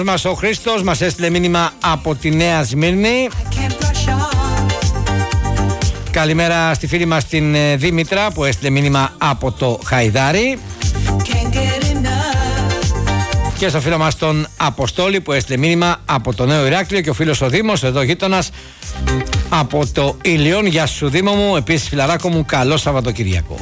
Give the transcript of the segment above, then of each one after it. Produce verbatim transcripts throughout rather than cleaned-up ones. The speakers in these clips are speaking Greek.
Μας ο Χρήστος μας έστειλε μήνυμα από τη Νέα Σμύρνη. Καλημέρα στη φίλη μας την Δήμητρα που έστειλε μήνυμα από το Χαϊδάρι. Και στο φίλο μας τον Αποστόλη που έστειλε μήνυμα από το Νέο Ηράκλειο. Και ο φίλος ο Δήμος, εδώ γείτονας, από το Ηλιόν. Γεια σου Δήμο μου. Επίσης φιλαράκο μου, καλό Σαββατοκυριακό.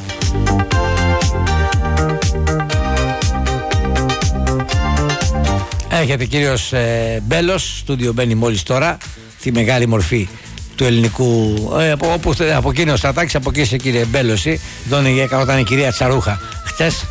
Έχετε κύριος ε, Μπέλος, στούντιο μπαίνει μόλις τώρα, τη μεγάλη μορφή του ελληνικού, ε, από, όπου, από εκείνο ο Στρατάκης, από εκεί είσαι κύριε Μπέλος, εδώ ήταν η κυρία Τσαρούχα χτες.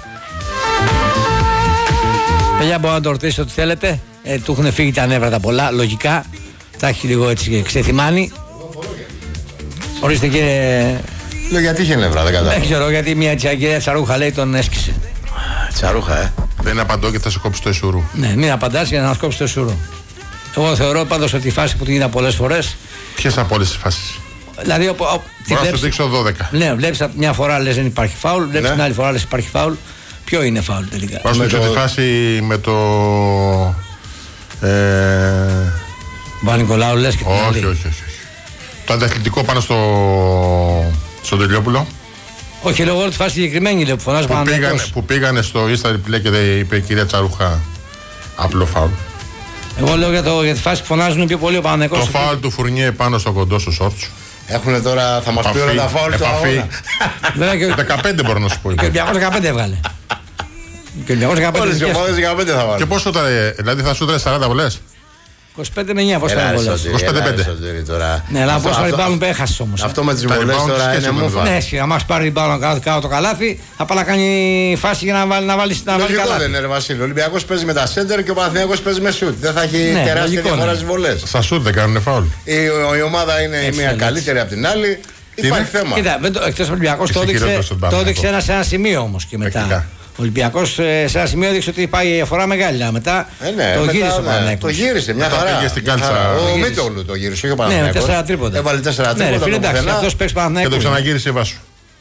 Παιδιά, μπορώ να το ρωτήσω ό,τι θέλετε, ε, του έχουν φύγει τα νεύρα τα πολλά, λογικά, θα έχει λίγο έτσι ξεθυμάνει. Ορίστε κύριε... Λέω γιατί είχε νεύρα, δεν κατάλαβα. Δεν ξέρω, γιατί μια κυρία Τσαρούχα λέει τον έσκησε. Τσαρούχα, ε. Δεν απαντώ και θα σε κόψει το εσουρού. Ναι, μην απαντάς για να μας κόψει το εσουρού. Εγώ θεωρώ πάντως ότι η φάση που την είδα πολλές φορές. Ποιες από όλες τις φάσεις? Δηλαδή, ο, ο, μπορώ να σου δείξω δώδεκα. Ναι, βλέπεις μια φορά λες δεν υπάρχει φάουλ, βλέπεις ναι. Την άλλη φορά λες υπάρχει φάουλ. Ποιο είναι φάουλ τελικά? Μπορώ να σου δείξω το... τη φάση με το. Ε... Βα-Νικολάου λες και την όχι, άλλη. Όχι, όχι, όχι. Το ανταθλητικό πάνω στο. στον Τελειόπουλο. Όχι, λόγω τη φάση συγκεκριμένη λέω που φωνάζει που, πήγανε, που πήγανε στο Insta Replay και είπε η κυρία Τσαρούχα απλό φάουλ. Εγώ λέω για, το, για τη φάση που φωνάζουν πιο πολύ ο Παναθηναϊκός. Το φάουλ του Φουρνιέ πάνω στο κοντό σου σόρτσου. Έχουνε τώρα, θα μας πει όλα τα φάουλ του αγώνα. δεκαπέντε μπορώ να σου πω. Και ο διακόσια δεκαπέντε έβγαλε. Και ο διακόσια δεκαπέντε όλες οι ομάδες δεκαπέντε θα βάλουν. Και πόσο ήταν, δηλαδή θα σου ήταν σαράντα βολές? είκοσι πέντε με εννιά, πώς θα είναι βολές? είκοσι πέντε πέντε. Ναι, αλλά πόσο rebound που έχασες όμως. Αυτό με τις βολές τώρα είναι μούφα. Ναι, αν μας πάρει rebound να κάνω το καλάθι, θα πάει να κάνει φάση για να βάλει να βάλει καλάθι. Λογικό δεν είναι, Βασίλη. Ο Ολυμπιακός παίζει με τα σέντερ και ο Παναθηναϊκός παίζει με σουτ. Δεν θα έχει τεράστια διαφορά στις βολές. Στα σουτ δεν κάνουν φάουλ. Η ομάδα είναι η μία καλύτερη από την άλλη. Υπάρχει θέμα. Κοίτα, εκτός ο Ολυμπιακός το έδειξε σε ένα σημείο όμως και μετά. Ο Ολυμπιακός σε ένα σημείο έδειξε ότι πάει η διαφορά μεγάλη. Μετά ε, ναι, το μετά, γύρισε ο ναι, Παναθηναϊκός. Το γύρισε μια χαρά. Πήγε στην κάλτσα. Ο Μίτσογλου το γύρισε, όχι ο Παναθηναϊκός. Ναι, με τέσσερα τρίποτα. Έβαλε τέσσερα τρίποτα. Ναι, εντάξει, αυτός παίξει Παναθηναϊκός. Και το ξαναγύρισε Βάσου.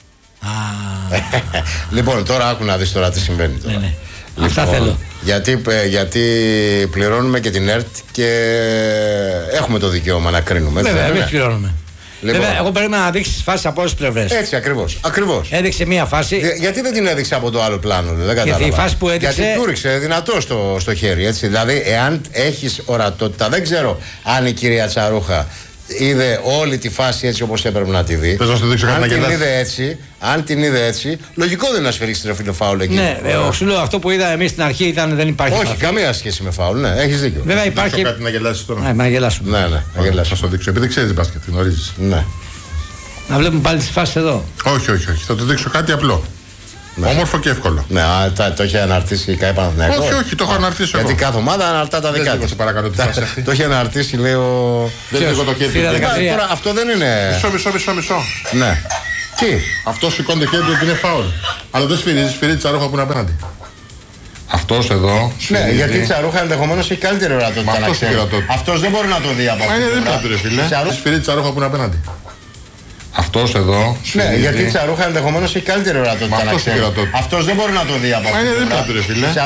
Λοιπόν, τώρα άκου να δεις τώρα τι συμβαίνει. Ναι, ναι. Αυτά θέλω. Γιατί, γιατί πληρώνουμε και την ΕΡΤ και έχουμε το δικαίωμα να κρίνουμε. Βέβαια, εμείς πληρώνουμε. Λοιπόν. Βέβαια, εγώ περίμενα να δείξει φάση από όλες τις πλευρές. Έτσι ακριβώς. Ακριβώς. Έδειξε μία φάση. Για, γιατί δεν την έδειξε από το άλλο πλάνο, δεν κατάλαβα. Γιατί η φάση που έδειξε. Γιατί του ρίξε δυνατό στο, στο χέρι. Έτσι. Δηλαδή, εάν έχεις ορατότητα, δεν ξέρω αν η κυρία Τσαρούχα είδε όλη τη φάση έτσι όπως έπρεπε να τη δει. Πες να σου δείξω αν, να την είδε έτσι, αν την είδε έτσι, λογικό δεν είναι να σφυρίξει τρεφίλο φάουλ εκεί. Ναι, εγώ σου λέω αυτό που είδα εμείς στην αρχή ήταν δεν υπάρχει. Όχι, φάση. Καμία σχέση με φάουλ, ναι, έχεις δίκιο. Βέβαια υπάρχει. Κάτι να γελάσεις τώρα. Ναι, να γελάσουμε. Ναι, ναι, να γελάσουμε. Θα σου το δείξω. Επειδή ξέρεις μπάσκετ, γνωρίζεις. Ναι. Να βλέπουμε πάλι τις φάσεις εδώ. Όχι, όχι, όχι. Θα του δείξω κάτι απλό. Ναι. Όμορφο και εύκολο. Ναι, α, τα, το είχε αναρτήσει η ΚΑΕ Παναθηναϊκός. Όχι, όχι, το έχω αναρτήσει εγώ. Γιατί κάθε ομάδα αναρτά τα δικά της. Το είχε αναρτήσει, λέει ο. Δεν λίγο το χέρι. Τώρα αυτό δεν είναι. Μισό, μισό, μισό, μισό. Ναι. Τι. Αυτό σηκώνει το χέρι του ότι είναι φάουλ. Αλλά δεν σφυρίζει, σφυρίζει τη Τσαρούχα που είναι απέναντι. Αυτός εδώ. Ναι, γιατί η Τσαρούχα ενδεχομένως έχει καλύτερη ορατότητα. Αυτός δεν μπορεί να το δει από αυτό. Είναι δίπλα του, ρε φίλε. Σφυρίζει τη Τσαρούχα που είναι απέναντι. Αυτός εδώ. Ναι, γιατί η Τσαρούχα ενδεχομένως έχει καλύτερη ορατότητα. Αυτός δεν μπορεί να το δει από αυτό. Είναι δίπλα του, ρε φίλε.